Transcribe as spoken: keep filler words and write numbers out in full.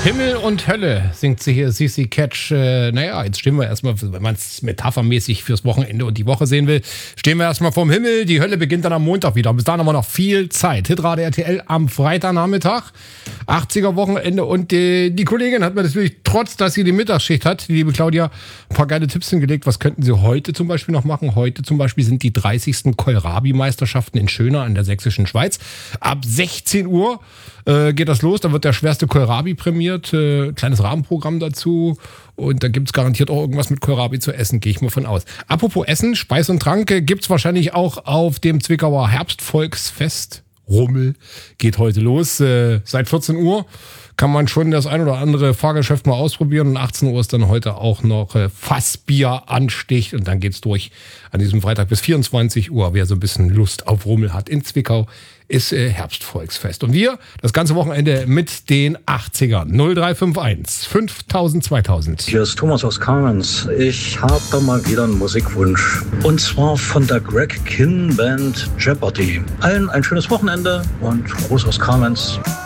Himmel und Hölle singt sie hier, C C Catch. Äh, naja, jetzt stehen wir erstmal, wenn man es metaphermäßig fürs Wochenende und die Woche sehen will, stehen wir erstmal vorm Himmel. Die Hölle beginnt dann am Montag wieder. Bis dahin haben wir noch viel Zeit. Hitrate R T L am Freitagnachmittag, achtziger Wochenende. Und die, die Kollegin hat mir natürlich, trotz dass sie die Mittagsschicht hat, die liebe Claudia, ein paar geile Tipps hingelegt. Was könnten sie heute zum Beispiel noch machen? Heute zum Beispiel sind die dreißigsten Kohlrabi-Meisterschaften in Schöna in der sächsischen Schweiz. Ab sechzehn Uhr äh, geht das los. Da wird der schwerste Kohlrabi prämiert. Äh, kleines Rahmenprogramm dazu. Und da gibt es garantiert auch irgendwas mit Kohlrabi zu essen, gehe ich mal von aus. Apropos Essen, Speis und Trank äh, gibt es wahrscheinlich auch auf dem Zwickauer Herbstvolksfest. Rummel geht heute los. Äh, seit vierzehn Uhr kann man schon das ein oder andere Fahrgeschäft mal ausprobieren. Und achtzehn Uhr ist dann heute auch noch äh, Fassbier-Anstich. Und dann geht's durch an diesem Freitag bis vierundzwanzig Uhr. Wer so ein bisschen Lust auf Rummel hat in Zwickau, ist äh, Herbstvolksfest. Und wir das ganze Wochenende mit den achtzigern. null drei fünf eins fünftausend zweitausend. Hier ist Thomas aus Kamenz. Ich habe da mal wieder einen Musikwunsch. Und zwar von der Greg Kinn Band Jeopardy. Allen ein schönes Wochenende und Gruß aus Kamenz.